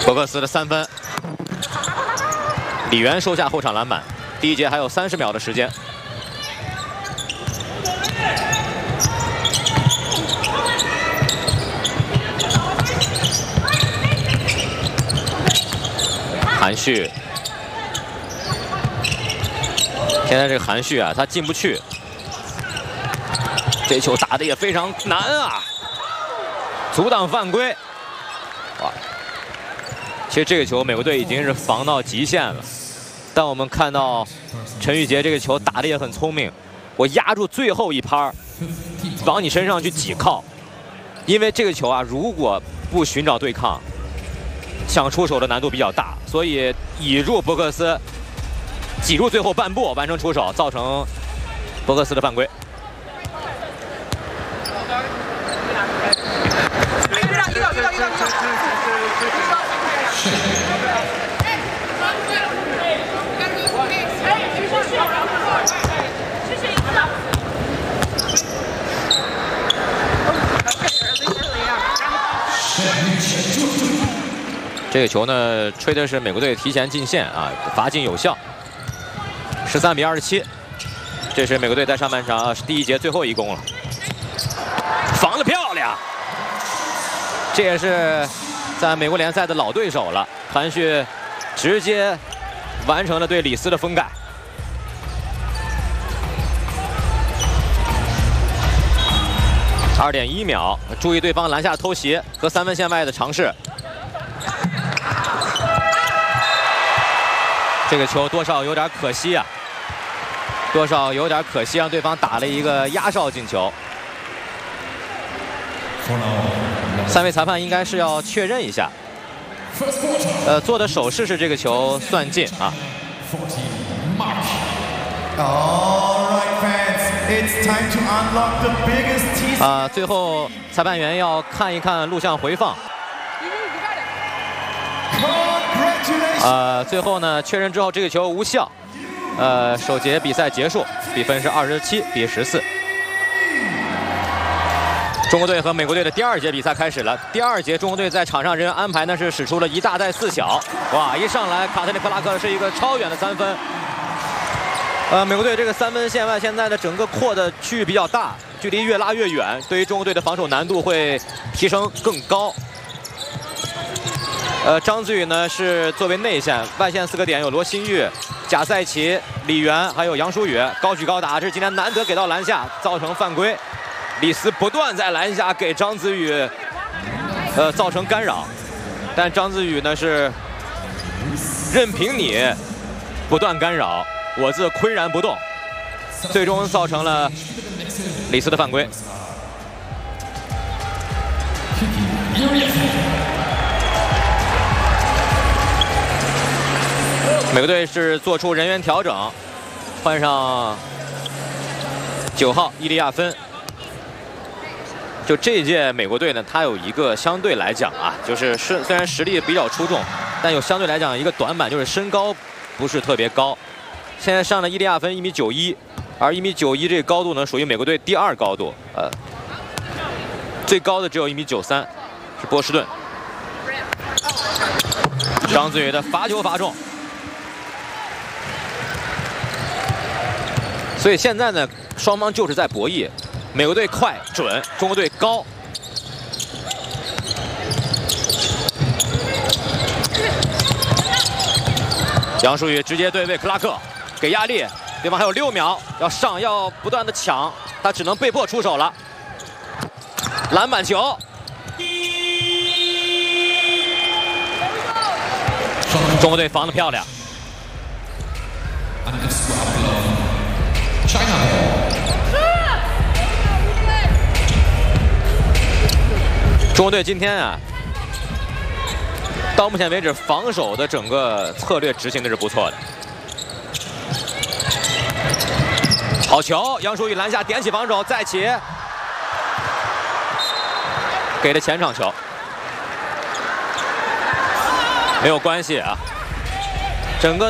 伯克斯的3分，李源收下后场篮板。第一节还有30秒的时间。韩旭，现在这个韩旭啊，他进不去，这球打得也非常难啊，阻挡犯规。哇！ 其实这个球美国队已经是防到极限了，但我们看到陈宇杰这个球打得也很聪明，我压住最后一拍，往你身上去挤靠，因为这个球啊，如果不寻找对抗，想出手的难度比较大，所以倚住伯克斯，挤入最后半步完成出手，造成伯克斯的犯规。 这个球呢，吹的是美国队提前进线啊，罚进有效，13比27。这是美国队在上半场第一节最后一攻了，防得漂亮。这也是在美国联赛的老对手了，韩旭直接完成了对李斯的封盖。 2.1秒，注意对方篮下偷袭和3分线外的尝试。这个球多少有点可惜啊，多少有点可惜，让对方打了一个压哨进球。3位裁判应该是要确认一下。做的手势是这个球算进啊。 最后裁判员要看一看录像回放。最后呢，确认之后这个球无效。首节比赛结束，比分是27比14。中国队和美国队的第2节比赛开始了。第2节，中国队在场上人员安排呢是使出了1大带4小。哇，一上来卡特里克拉克是一个超远的3分。 美国队这个3分线外现在的整个扩的区域比较大，距离越拉越远，对于中国队的防守难度会提升更高。张子宇呢是作为内线，外线4个点有罗新玉、贾赛奇、李源还有杨舒宇，高举高打，这是今天难得给到篮下，造成犯规。李斯不断在篮下给张子宇造成干扰，但张子宇呢是任凭你不断干扰。 我自岿然不动，最终造成了李斯的犯规。美国队是做出人员调整，换上9号伊利亚芬。就这一届美国队呢，他有一个相对来讲啊，就是虽然实力比较出众，但有相对来讲一个短板，就是身高不是特别高。 现在上了伊利亚芬1.91米，而1.91米这个高度呢，属于美国队第2高度，最高的只有1.93米，是波士顿。张子宇的罚球罚中，所以现在呢，双方就是在博弈，美国队快准，中国队高。 杨舒宇直接对位克拉克。 给压力，对方还有6秒，要不断的抢，他只能被迫出手了。篮板球，中国队防得漂亮。中国队今天啊，到目前为止防守的整个策略执行的是不错的。 好球！杨舒宇篮下点起防守，再起，给了前场球，没有关系啊。整个